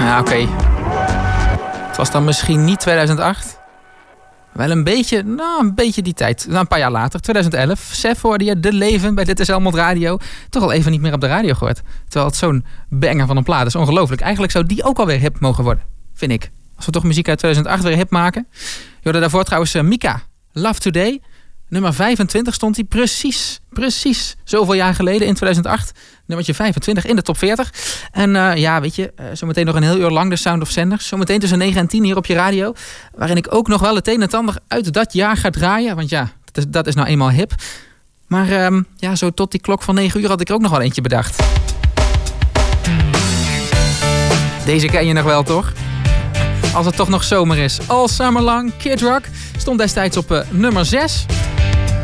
Ja, oké. Het was dan misschien niet 2008. Wel een beetje die tijd. Nou, een paar jaar later, 2011. Sef hoorde je De Leven bij Dit is Helmond Radio. Toch al even niet meer op de radio gehoord. Terwijl het zo'n banger van een plaat is. Ongelooflijk. Eigenlijk zou die ook alweer hip mogen worden. Vind ik. Als we toch muziek uit 2008 weer hip maken. Je hoorde daarvoor trouwens Mika. Love Today. Nummer 25 stond hij precies zoveel jaar geleden in 2008. Nummertje 25 in de top 40. En weet je, zometeen nog een heel uur lang de Sound of Sanders. Zometeen tussen 9 en 10 hier op je radio. Waarin ik ook nog wel het een en het ander uit dat jaar ga draaien. Want ja, dat is nou eenmaal hip. Maar zo tot die klok van 9 uur had ik er ook nog wel eentje bedacht. Deze ken je nog wel, toch? Als het toch nog zomer is. All Summer Long, Kid Rock. Stond destijds op nummer 6.